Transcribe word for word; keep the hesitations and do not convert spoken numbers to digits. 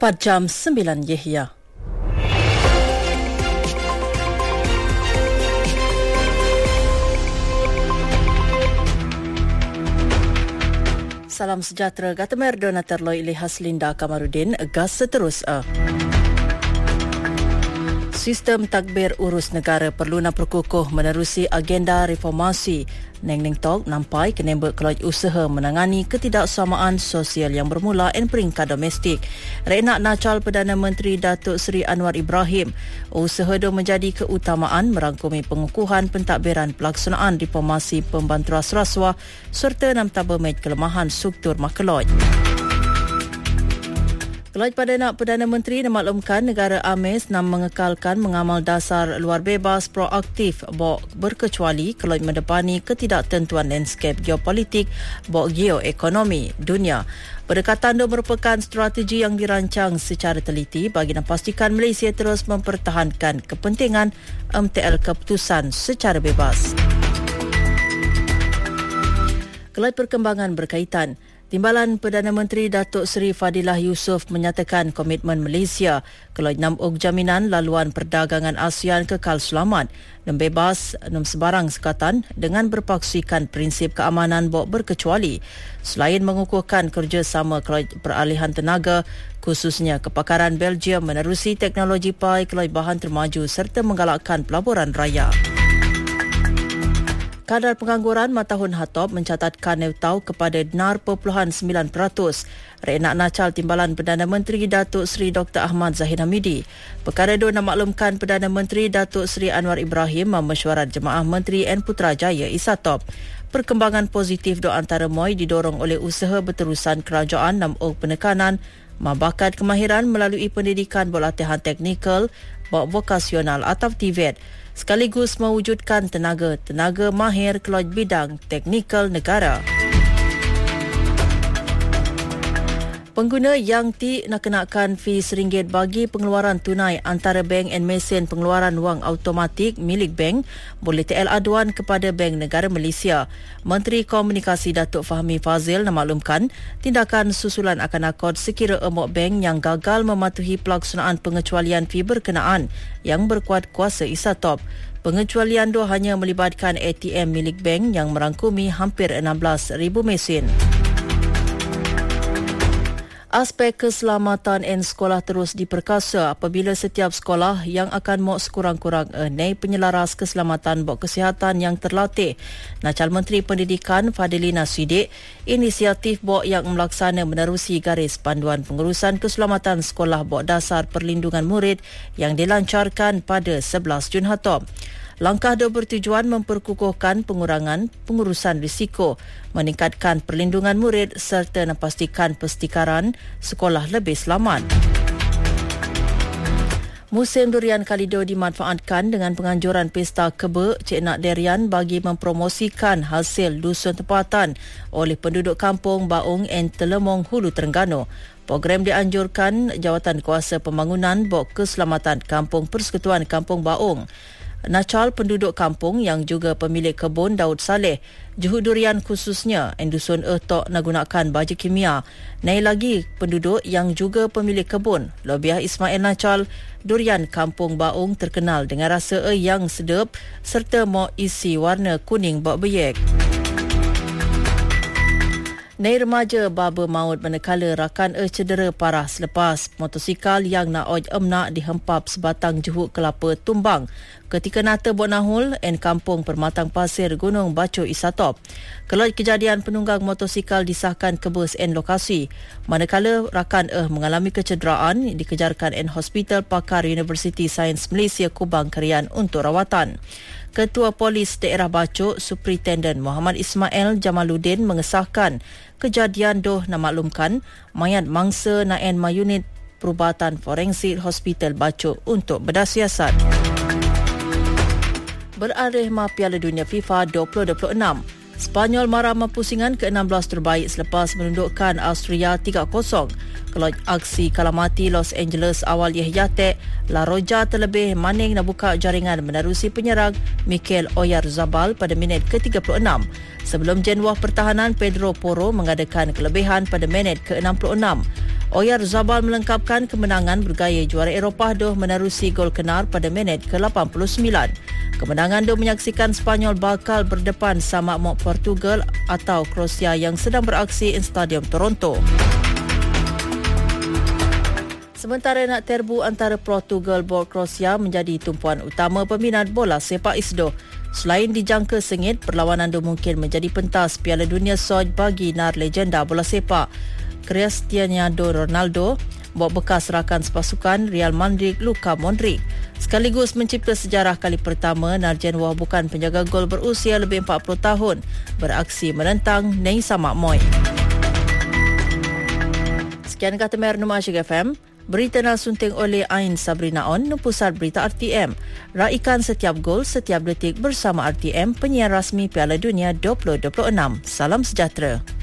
Tepat jam sembilan Yahya. Salam sejahtera, Gatamer Donator Loy Ilihas Linda Kamarudin, gas seterus a. Sistem takbir urus negara perlu nak perkukuh menerusi agenda reformasi. Neng Neng Tok nampai kenembek keloj usaha menangani ketidaksamaan sosial yang bermula en peringkat domestik. Renak Nacal Perdana Menteri Datuk Seri Anwar Ibrahim, usaha itu menjadi keutamaan merangkumi pengukuhan pentadbiran pelaksanaan reformasi pembantuan rasuah serta enam tabamej kelemahan struktur makeloj. Kelaj Perdana Perdana Menteri memaklumkan negara Ames nak mengekalkan mengamal dasar luar bebas proaktif bok berkecuali kelaj mendepani ketidaktentuan landscape geopolitik bok geoekonomi dunia. Pendekatan itu merupakan strategi yang dirancang secara teliti bagi memastikan Malaysia terus mempertahankan kepentingan M T L keputusan secara bebas. Kelaj perkembangan berkaitan. Timbalan Perdana Menteri Datuk Seri Fadilah Yusof menyatakan komitmen Malaysia keloj namuk jaminan laluan perdagangan ASEAN kekal selamat dan bebas nem sebarang sekatan dengan berpaksikan prinsip keamanan bok berkecuali. Selain mengukuhkan kerjasama keloj peralihan tenaga, khususnya kepakaran Belgium menerusi teknologi pai keloj bahan termaju serta menggalakkan pelaburan raya. Kadar pengangguran matahun Hatop mencatatkan neutau kepada enam perpuluhan sembilan peratus. Renak Nacal Timbalan Perdana Menteri Datuk Seri Doktor Ahmad Zahid Hamidi. Perkara itu memaklumkan Perdana Menteri Datuk Seri Anwar Ibrahim memesyuarat Jemaah Menteri N Putrajaya ISATOP. Perkembangan positif do antara M O I didorong oleh usaha berterusan kerajaan namuk penekanan mabakat kemahiran melalui pendidikan berlatihan teknikal, vokasional atau T V E T. Sekaligus mewujudkan tenaga-tenaga mahir keloj bidang teknikal negara. Pengguna yang ti nak kenakan fee ringgit bagi pengeluaran tunai antara bank dan mesin pengeluaran wang automatik milik bank boleh T L aduan kepada Bank Negara Malaysia. Menteri Komunikasi Datuk Fahmi Fazil memaklumkan tindakan susulan akan akod sekira emok bank yang gagal mematuhi pelaksanaan pengecualian fee berkenaan yang berkuat kuasa ISATOP. Pengecualian itu hanya melibatkan A T M milik bank yang merangkumi hampir enam belas ribu mesin. Aspek keselamatan dan sekolah terus diperkasa apabila setiap sekolah yang akan mau sekurang-kurang enai penyelaras keselamatan bok kesihatan yang terlatih. Nacal Menteri Pendidikan Fadilina Sidik, inisiatif bok yang melaksana menerusi garis panduan pengurusan keselamatan sekolah bok dasar perlindungan murid yang dilancarkan pada sebelas Jun Hatop. Langkah itu bertujuan memperkukuhkan pengurangan pengurusan risiko, meningkatkan perlindungan murid serta memastikan pestikaran sekolah lebih selamat. Musim durian Kalido dimanfaatkan dengan penganjuran Pesta Kebe Cik Nak Derian bagi mempromosikan hasil dusun tempatan oleh penduduk kampung Baung dan Telemong Hulu Terengganu. Program dianjurkan Jawatan Kuasa Pembangunan Bok Keselamatan Kampung Persekutuan Kampung Baung. Nacal penduduk kampung yang juga pemilik kebun Daud Saleh, Juhud durian khususnya Endusun Ertok nak gunakan baja kimia. Naik lagi penduduk yang juga pemilik kebun, Lobiah Ismail Nacal, durian kampung Baung terkenal dengan rasa yang sedap serta mau isi warna kuning bak beyek. Nai remaja baba maut manakala rakan e cedera parah selepas motosikal yang nak oj emnak dihempap sebatang juhuk kelapa tumbang ketika nata Bonahul en kampung Permatang Pasir Gunung Baco ISATOP. Keloj kejadian penunggang motosikal disahkan kebus en lokasi manakala rakan e mengalami kecederaan dikejarkan en Hospital Pakar Universiti Sains Malaysia Kubang Karian untuk rawatan. Ketua Polis Daerah Baco, Superintendent Muhammad Ismail Jamaluddin mengesahkan kejadian doh namaklumkan mayat mangsa naen ma unit perubatan forensik Hospital Baco untuk berdasiasat. Berarih ma Piala Dunia FIFA dua ribu dua puluh enam. Spanyol marah pusingan ke enam belas terbaik selepas menundukkan Austria tiga kosong. Keloj aksi kalamati Los Angeles awal Yahyatek, La Roja terlebih maning nak buka jaringan menerusi penyerang Mikel Oyarzabal pada minit ke tiga puluh enam. Sebelum jenuah pertahanan Pedro Porro mengadakan kelebihan pada minit ke enam puluh enam. Oyarzabal melengkapkan kemenangan bergaya juara Eropah Doh menerusi gol kenar pada minit ke lapan puluh sembilan. Kemenangan Doh menyaksikan Spanyol bakal berdepan sama mok Portugal atau Kroasia yang sedang beraksi di Stadium Toronto. Sementara nak terbu antara Portugal dan Kroasia menjadi tumpuan utama peminat bola sepak isdo. Selain dijangka sengit, perlawanan Doh mungkin menjadi pentas Piala Dunia Soj bagi nar legenda bola sepak Cristiano Ronaldo, buat bekas rakan sepasukan Real Madrid Luka Modric. Sekaligus mencipta sejarah kali pertama Narjen Wah bukan penjaga gol berusia lebih empat puluh tahun beraksi menentang Neymar Makmoy. Sekian kata Mernum Asyik F M. Berita nak sunting oleh Ain Sabrina On, Pusat Berita R T M. Raikan setiap gol, setiap detik bersama R T M, penyiar rasmi Piala Dunia dua ribu dua puluh enam. Salam sejahtera.